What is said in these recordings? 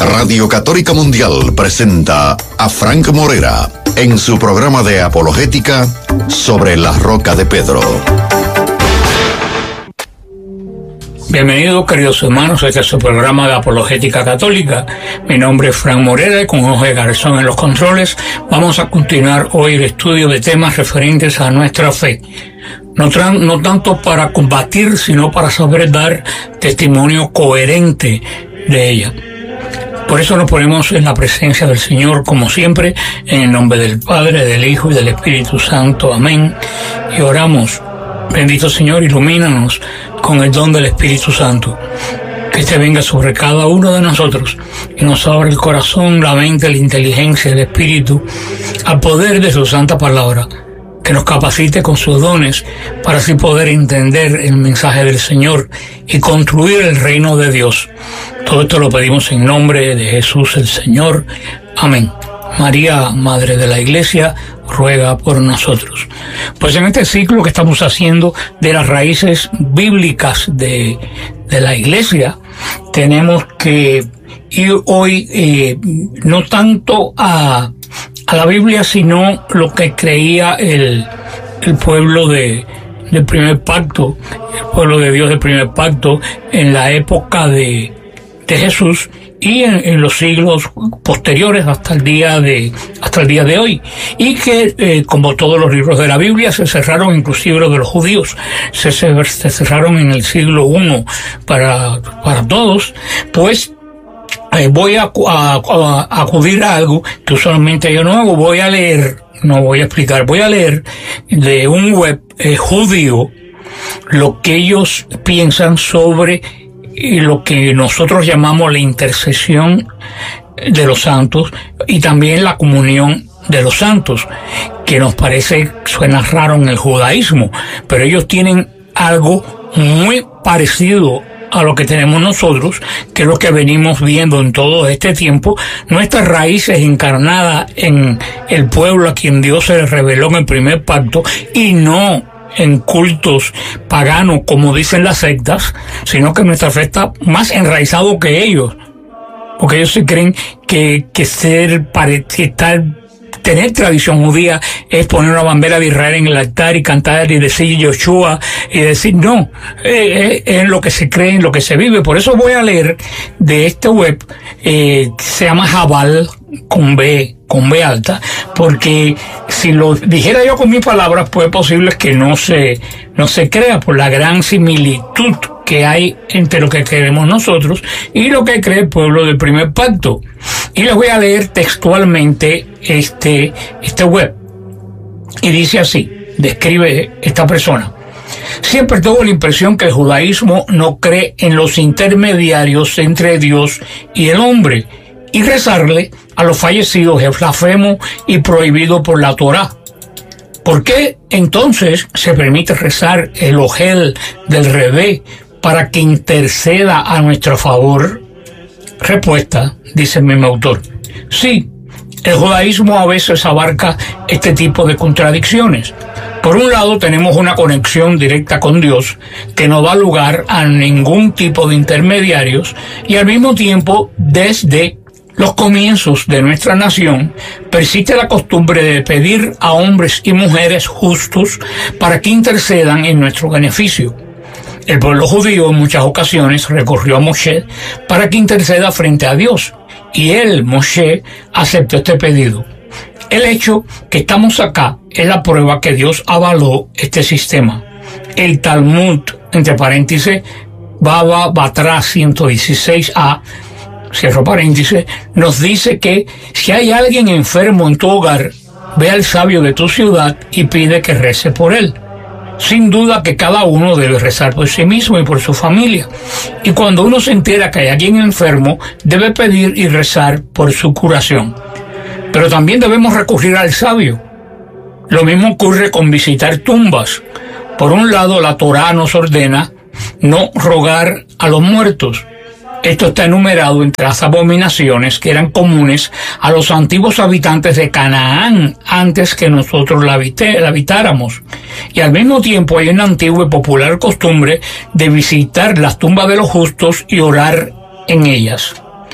Radio Católica Mundial presenta a Frank Morera en su programa de apologética sobre la Roca de Pedro. Bienvenidos, queridos hermanos, a este es su programa de apologética católica. Mi nombre es Frank Morera y con Jorge Garzón en los controles vamos a continuar hoy el estudio de temas referentes a nuestra fe. No tanto para combatir, sino para saber dar testimonio coherente de ella. Por eso nos ponemos en la presencia del Señor, como siempre, en el nombre del Padre, del Hijo y del Espíritu Santo. Amén. Y oramos. Bendito Señor, ilumínanos con el don del Espíritu Santo. Que este venga sobre cada uno de nosotros y nos abra el corazón, la mente, la inteligencia, el espíritu, al poder de su santa palabra. Que nos capacite con sus dones para así poder entender el mensaje del Señor y construir el reino de Dios. Todo esto lo pedimos en nombre de Jesús el Señor. Amén. María, Madre de la Iglesia, ruega por nosotros. Pues en este ciclo que estamos haciendo de las raíces bíblicas de la Iglesia, tenemos que ir hoy no tanto a la Biblia, sino lo que creía el pueblo del primer pacto, el pueblo de Dios del primer pacto, en la época de Jesús y en los siglos posteriores hasta el día de hoy, y que como todos los libros de la Biblia se cerraron, inclusive los de los judíos se cerraron en el siglo I para todos. Pues voy a acudir a algo que usualmente yo no hago. Voy a leer de un web judío lo que ellos piensan sobre lo que nosotros llamamos la intercesión de los santos y también la comunión de los santos, que nos suena raro en el judaísmo, pero ellos tienen algo muy parecido a lo que tenemos nosotros, que es lo que venimos viendo en todo este tiempo, nuestras raíces encarnadas en el pueblo a quien Dios se reveló en el primer pacto, y no en cultos paganos como dicen las sectas, sino que nuestra fe está más enraizado que ellos, porque ellos se creen que tener tradición judía es poner una bandera de Israel en el altar y cantar y decir Yoshua y decir no, es lo que se cree, en lo que se vive. Por eso voy a leer de este web, se llama Jabal con B alta, porque si lo dijera yo con mis palabras, pues es posible que no se crea por la gran similitud que hay entre lo que creemos nosotros y lo que cree el pueblo del primer pacto. Y les voy a leer textualmente este web. Y dice así, describe esta persona: siempre tuvo la impresión que el judaísmo no cree en los intermediarios entre Dios y el hombre, y rezarle a los fallecidos es blasfemo y prohibido por la Torá. ¿Por qué entonces se permite rezar el ojel del Rebé para que interceda a nuestro favor? Respuesta, dice el mismo autor: sí, el judaísmo a veces abarca este tipo de contradicciones. Por un lado, tenemos una conexión directa con Dios que no da lugar a ningún tipo de intermediarios, y al mismo tiempo, desde los comienzos de nuestra nación, persiste la costumbre de pedir a hombres y mujeres justos para que intercedan en nuestro beneficio. El pueblo judío en muchas ocasiones recurrió a Moshe para que interceda frente a Dios, y él, Moshe, aceptó este pedido. El hecho que estamos acá es la prueba que Dios avaló este sistema. El Talmud, entre paréntesis, Baba Batra 116a, cierro paréntesis, nos dice que si hay alguien enfermo en tu hogar, ve al sabio de tu ciudad y pide que rece por él. Sin duda que cada uno debe rezar por sí mismo y por su familia. Y cuando uno se entera que hay alguien enfermo, debe pedir y rezar por su curación. Pero también debemos recurrir al sabio. Lo mismo ocurre con visitar tumbas. Por un lado, la Torá nos ordena no rogar a los muertos. Esto está enumerado entre las abominaciones que eran comunes a los antiguos habitantes de Canaán antes que nosotros la habitáramos. Y al mismo tiempo hay una antigua y popular costumbre de visitar las tumbas de los justos y orar en ellas.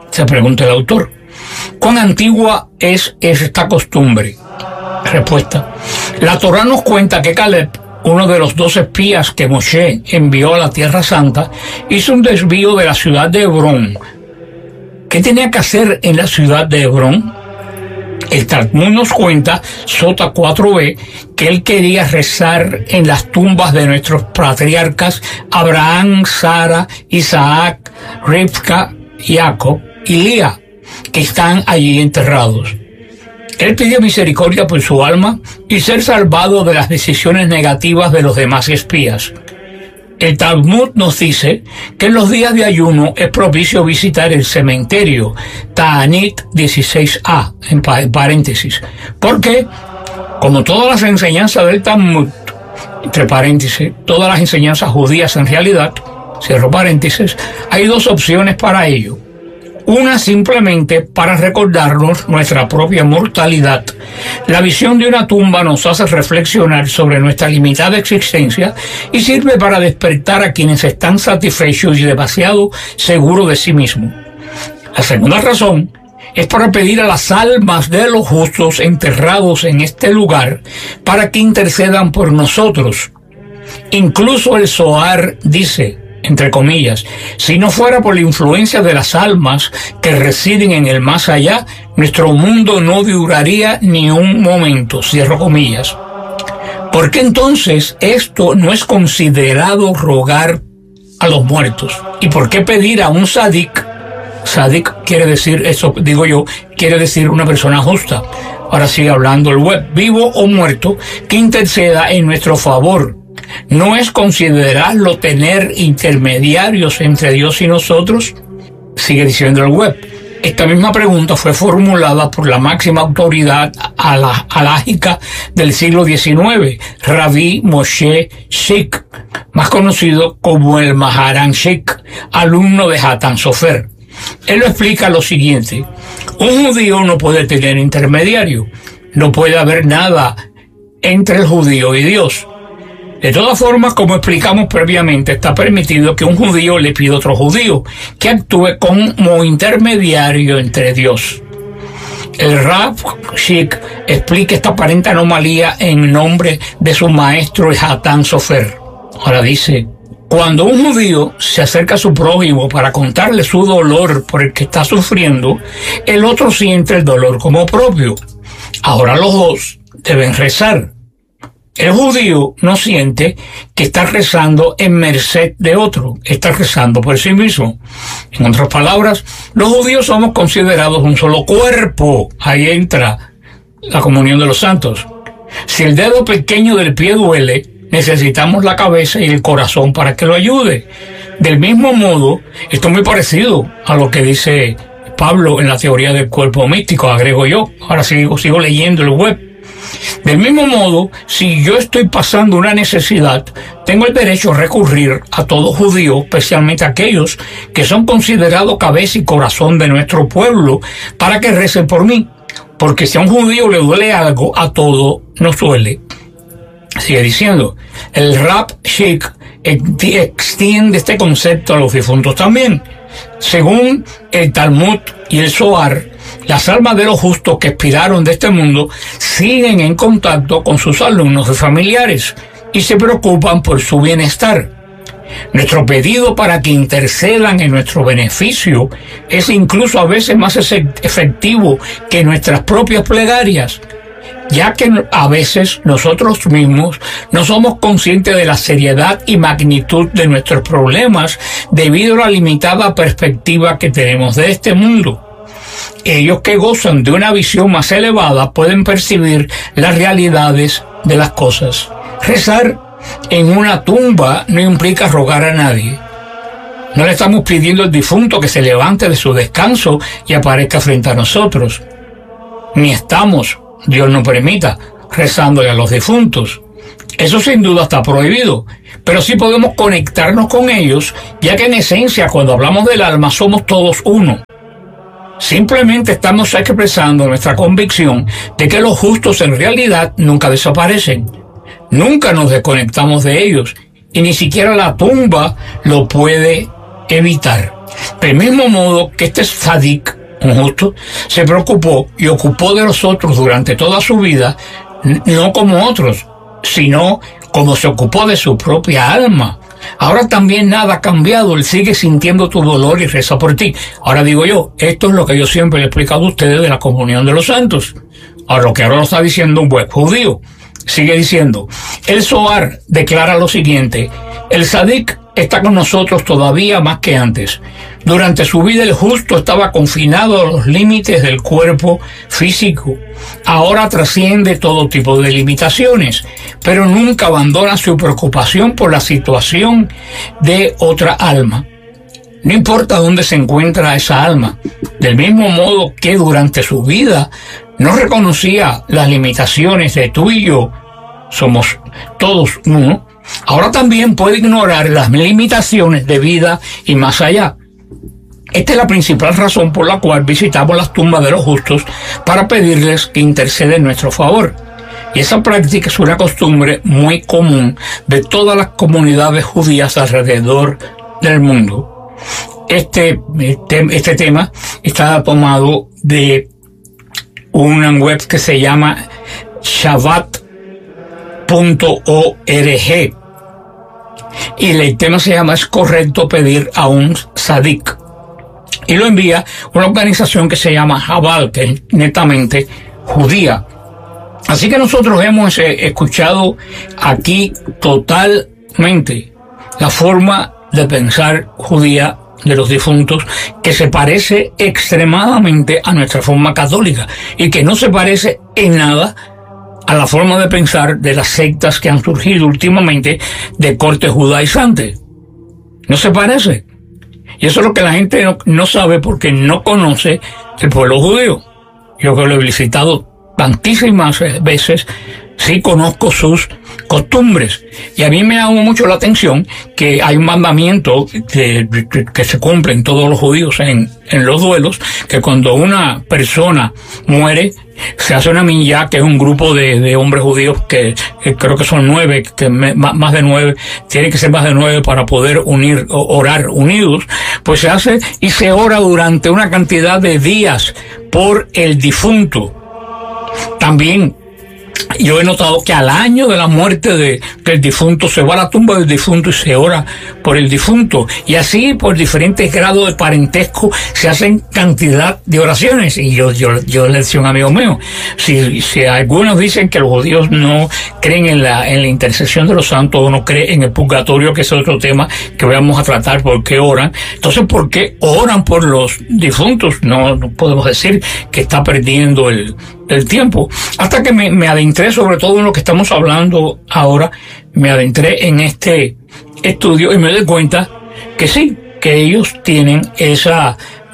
Se pregunta el autor. ¿Cuán antigua es esta costumbre? Respuesta. La Torá nos cuenta que Caleb, uno de los 2 espías que Moshe envió a la Tierra Santa, hizo un desvío de la ciudad de Hebrón. ¿Qué tenía que hacer en la ciudad de Hebrón? El Talmud nos cuenta, Sota 4b, que él quería rezar en las tumbas de nuestros patriarcas Abraham, Sara, Isaac, Rivka, Jacob y Lía, que están allí enterrados. Él pidió misericordia por su alma y ser salvado de las decisiones negativas de los demás espías. El Talmud nos dice que en los días de ayuno es propicio visitar el cementerio, Ta'anit 16a, en paréntesis, porque, como todas las enseñanzas del Talmud, entre paréntesis, todas las enseñanzas judías en realidad, cierro paréntesis, hay 2 opciones para ello. Una simplemente para recordarnos nuestra propia mortalidad. La visión de una tumba nos hace reflexionar sobre nuestra limitada existencia y sirve para despertar a quienes están satisfechos y demasiado seguros de sí mismos. La segunda razón es para pedir a las almas de los justos enterrados en este lugar para que intercedan por nosotros. Incluso el Zohar dice, entre comillas, si no fuera por la influencia de las almas que residen en el más allá, nuestro mundo no duraría ni un momento, cierro comillas. ¿Por qué entonces esto no es considerado rogar a los muertos? ¿Y por qué pedir a un sadik? Sadik quiere decir, eso digo yo, quiere decir una persona justa. Ahora sigue hablando el web, vivo o muerto, que interceda en nuestro favor. ¿No es considerarlo tener intermediarios entre Dios y nosotros? Sigue diciendo el web. Esta misma pregunta fue formulada por la máxima autoridad halájica del siglo XIX, Rabbi Moshe Schick, más conocido como el Maharan Schick, alumno de Hatan Sofer. Él lo explica lo siguiente: un judío no puede tener intermediario, no puede haber nada entre el judío y Dios. De todas formas, como explicamos previamente, está permitido que un judío le pida a otro judío que actúe como intermediario entre Dios. El Rav Schick explica esta aparente anomalía en nombre de su maestro Hatan Sofer. Ahora dice: cuando un judío se acerca a su prójimo para contarle su dolor por el que está sufriendo, el otro siente el dolor como propio. Ahora los dos deben rezar. El judío no siente que está rezando en merced de otro, está rezando por sí mismo. En otras palabras, los judíos somos considerados un solo cuerpo. Ahí entra la comunión de los santos. Si el dedo pequeño del pie duele, necesitamos la cabeza y el corazón para que lo ayude. Del mismo modo, esto es muy parecido a lo que dice Pablo en la teoría del cuerpo místico, agrego yo. Ahora sigo leyendo el web. Del mismo modo, si yo estoy pasando una necesidad, tengo el derecho a recurrir a todo judío, especialmente a aquellos que son considerados cabeza y corazón de nuestro pueblo, para que recen por mí. Porque si a un judío le duele algo, a todo nos duele. Sigue diciendo, el Rav Schick extiende este concepto a los difuntos también. Según el Talmud y el Zohar, las almas de los justos que expiraron de este mundo siguen en contacto con sus alumnos y familiares y se preocupan por su bienestar. Nuestro pedido para que intercedan en nuestro beneficio es incluso a veces más efectivo que nuestras propias plegarias, ya que a veces nosotros mismos no somos conscientes de la seriedad y magnitud de nuestros problemas debido a la limitada perspectiva que tenemos de este mundo. Ellos que gozan de una visión más elevada pueden percibir las realidades de las cosas. Rezar en una tumba no implica rogar a nadie. No le estamos pidiendo al difunto que se levante de su descanso y aparezca frente a nosotros. Ni estamos, Dios no permita, rezándole a los difuntos. Eso sin duda está prohibido, pero sí podemos conectarnos con ellos, ya que en esencia cuando hablamos del alma somos todos uno. Simplemente estamos expresando nuestra convicción de que los justos en realidad nunca desaparecen. Nunca nos desconectamos de ellos y ni siquiera la tumba lo puede evitar. Del mismo modo que este tzadik, un justo, se preocupó y ocupó de los otros durante toda su vida, no como otros, sino como se ocupó de su propia alma. Ahora también nada ha cambiado, él sigue sintiendo tu dolor y reza por ti. Ahora digo yo, esto es lo que yo siempre le he explicado a ustedes de la comunión de los santos. Ahora lo que ahora lo está diciendo un buen judío. Sigue diciendo, el Zohar declara lo siguiente: el tzadik está con nosotros todavía más que antes. Durante su vida el justo estaba confinado a los límites del cuerpo físico. Ahora trasciende todo tipo de limitaciones, pero nunca abandona su preocupación por la situación de otra alma. No importa dónde se encuentra esa alma. Del mismo modo que durante su vida no reconocía las limitaciones de tú y yo, somos todos uno, ahora también puede ignorar las limitaciones de vida y más allá. Esta es la principal razón por la cual visitamos las tumbas de los justos para pedirles que interceden en nuestro favor. Y esa práctica es una costumbre muy común de todas las comunidades judías alrededor del mundo. Este tema está tomado de una web que se llama Shabbat.org y el tema se llama "¿Es correcto pedir a un tzadik?" y lo envía una organización que se llama Jabal, que es netamente judía. Así que nosotros hemos escuchado aquí totalmente la forma de pensar judía de los difuntos, que se parece extremadamente a nuestra forma católica y que no se parece en nada a la forma de pensar de las sectas que han surgido últimamente de corte judaizante. No se parece. Y eso es lo que la gente no sabe porque no conoce el pueblo judío. Yo que lo he visitado tantísimas veces, sí conozco sus costumbres. Y a mí me llama mucho la atención que hay un mandamiento que se cumple en todos los judíos en los duelos, que cuando una persona muere, se hace una minjá, que es un grupo de hombres judíos que creo que son 9, más de 9, tiene que ser más de 9 para poder orar unidos, pues se hace y se ora durante una cantidad de días por el difunto. También yo he notado que al año de la muerte del difunto se va a la tumba del difunto y se ora por el difunto, y así por diferentes grados de parentesco se hacen cantidad de oraciones. Y yo le decía a un amigo mío, si algunos dicen que los judíos no creen en la intercesión de los santos o no creen en el purgatorio, que es otro tema que vamos a tratar, por qué oran, entonces ¿por qué oran por los difuntos? No podemos decir que está perdiendo el tiempo. Hasta que me adentré, sobre todo en lo que estamos hablando ahora, me adentré en este estudio y me doy cuenta que sí, que ellos tienen esa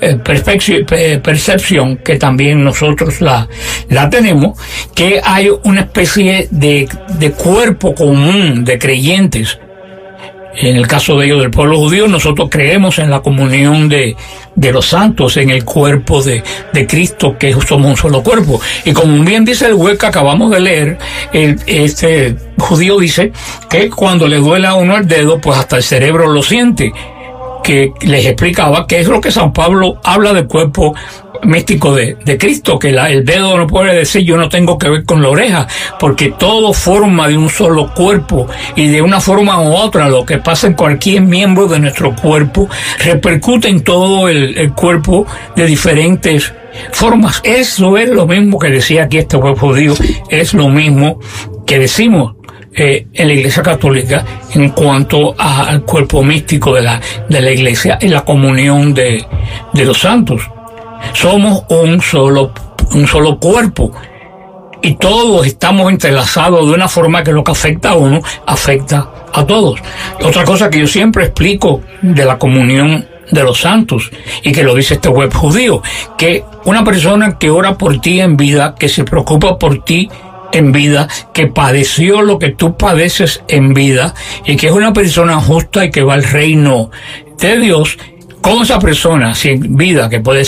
percepción, que también nosotros la tenemos, que hay una especie de cuerpo común de creyentes. En el caso de ellos, del pueblo judío, nosotros creemos en la comunión de los santos, en el cuerpo de Cristo, que somos un solo cuerpo. Y como bien dice el web que acabamos de leer, este judío dice que cuando le duele a uno el dedo, pues hasta el cerebro lo siente. Que les explicaba que es lo que San Pablo habla del cuerpo místico de Cristo, que el dedo no puede decir yo no tengo que ver con la oreja, porque todo forma de un solo cuerpo, y de una forma u otra lo que pasa en cualquier miembro de nuestro cuerpo repercute en todo el cuerpo de diferentes formas. Eso es lo mismo que decía aquí este web judío, es lo mismo que decimos en la Iglesia Católica en cuanto al cuerpo místico de la Iglesia y la comunión de los santos. Somos un solo cuerpo y todos estamos entrelazados de una forma que lo que afecta a uno afecta a todos. Otra cosa que yo siempre explico de la comunión de los santos, y que lo dice este web judío, que una persona que ora por ti en vida, que se preocupa por ti en vida, que padeció lo que tú padeces en vida, y que es una persona justa y que va al reino de Dios, con esa persona, si en vida, que puede